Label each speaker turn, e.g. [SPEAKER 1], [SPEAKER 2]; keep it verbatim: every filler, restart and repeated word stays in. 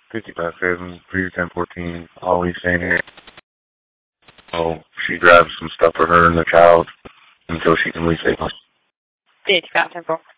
[SPEAKER 1] fifty past seven, three ten fourteen, always staying here. Oh, she grabs some stuff for her and the child until she can leave safe.
[SPEAKER 2] fifty past ten fourteen.